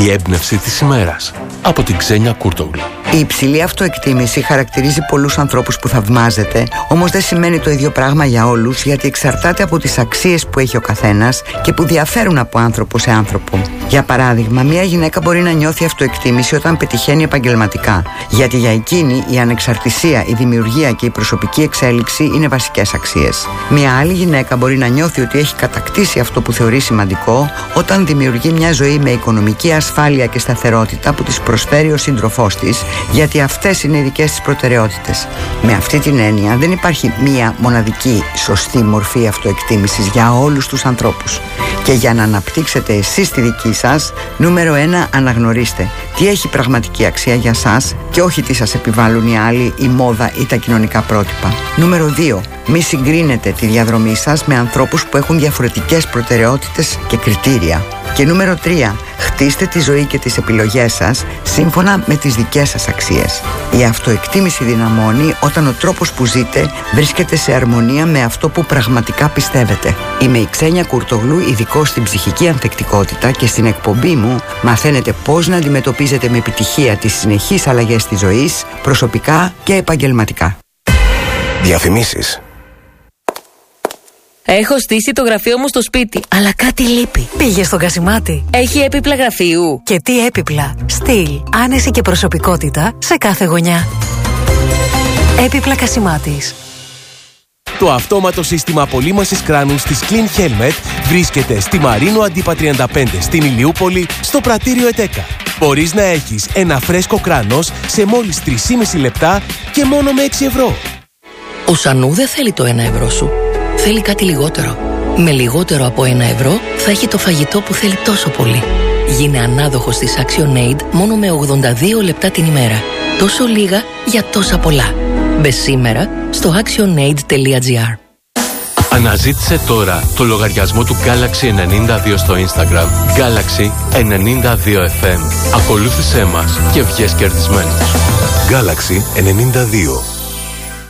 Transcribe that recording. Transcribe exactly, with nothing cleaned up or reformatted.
Η έμπνευση της ημέρας από την Ξένια Κούρτογλου. Η υψηλή αυτοεκτίμηση χαρακτηρίζει πολλούς ανθρώπους που θαυμάζετε, όμως δεν σημαίνει το ίδιο πράγμα για όλους, γιατί εξαρτάται από τις αξίες που έχει ο καθένας και που διαφέρουν από άνθρωπο σε άνθρωπο. Για παράδειγμα, μια γυναίκα μπορεί να νιώθει αυτοεκτίμηση όταν πετυχαίνει επαγγελματικά, γιατί για εκείνη η ανεξαρτησία, η δημιουργία και η προσωπική εξέλιξη είναι βασικές αξίες. Μια άλλη γυναίκα μπορεί να νιώθει ότι έχει κατακτήσει αυτό που θεωρεί σημαντικό όταν δημιουργεί μια ζωή με οικονομική ασφάλεια και σταθερότητα που της προσφέρει ο σύντροφός της, γιατί αυτές είναι οι δικές της προτεραιότητες. Με αυτή την έννοια δεν υπάρχει μία μοναδική σωστή μορφή αυτοεκτίμησης για όλους τους ανθρώπους. Και για να αναπτύξετε εσείς τη δική σας, νούμερο ένα, αναγνωρίστε τι έχει πραγματική αξία για σας και όχι τι σας επιβάλλουν οι άλλοι, η μόδα ή τα κοινωνικά πρότυπα. Νούμερο δύο, μη συγκρίνετε τη διαδρομή σας με ανθρώπους που έχουν διαφορετικές προτεραιότητες και κριτήρια. Και νούμερο τρία, χτίστε τη ζωή και τις επιλογές σας σύμφωνα με τις δικές σας αξίες. Η αυτοεκτίμηση δυναμώνει όταν ο τρόπος που ζείτε βρίσκεται σε αρμονία με αυτό που πραγματικά πιστεύετε. Είμαι η Ξένια Κούρτογλου, ειδικός στην ψυχική ανθεκτικότητα, και στην εκπομπή μου μαθαίνετε πώς να αντιμετωπίζετε με επιτυχία τις συνεχείς αλλαγές της ζωής, προσωπικά και επαγγελματικά. Διαφημίσεις. Έχω στήσει το γραφείο μου στο σπίτι, αλλά κάτι λείπει. Πήγε στον Κασιμάτη. Έχει έπιπλα γραφείου. Και τι έπιπλα. Στυλ, άνεση και προσωπικότητα σε κάθε γωνιά. Έπιπλα Κασιμάτης. Το αυτόματο σύστημα απολύμασης κράνους της Clean Helmet βρίσκεται στη Μαρίνο Αντίπα τριάντα πέντε στην Ηλιούπολη, στο πρατήριο ΕΤΕΚΑ. Μπορείς να έχεις ένα φρέσκο κράνος σε μόλις τρία και μισό λεπτά και μόνο με έξι ευρώ. Ο Σανού δεν θέλει το ένα ευρώ σου. Θέλει κάτι λιγότερο. Με λιγότερο από ένα ευρώ θα έχει το φαγητό που θέλει τόσο πολύ. Γίνε ανάδοχος της ActionAid μόνο με ογδόντα δύο λεπτά την ημέρα. Τόσο λίγα για τόσα πολλά. Μπε σήμερα στο actionaid τελεία gr. Αναζήτησε τώρα το λογαριασμό του Galaxy ενενήντα δύο στο Instagram, Galaxy ενενήντα δύο εφ εμ. Ακολούθησέ μας και βγες κερδισμένος. Galaxy ενενήντα δύο.